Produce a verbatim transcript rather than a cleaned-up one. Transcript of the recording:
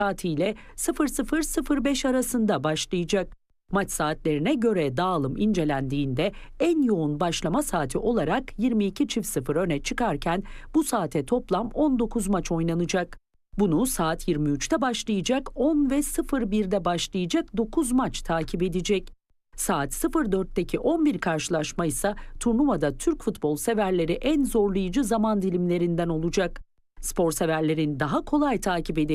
saatiyle sıfır sıfır sıfır beş arasında başlayacak. Maç saatlerine göre dağılım incelendiğinde en yoğun başlama saati olarak yirmi iki sıfır öne çıkarken bu saate toplam on dokuz maç oynanacak. Bunu saat yirmi üçte başlayacak on ve sıfır birde başlayacak dokuz maç takip edecek. Saat sıfır dörtteki on bir karşılaşma ise turnuvada Türk futbol severleri en zorlayıcı zaman dilimlerinden olacak. Spor severlerin daha kolay takip edeceği